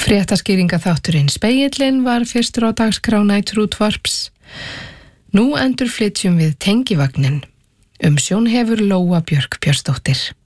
Fréttaskýringaþátturinn Spegillinn var fyrstur á dagskrá Næturútvarps. Nú endurflytjum við tengivagnin. Umsjón hefur Lóa Björk Björnsdóttir.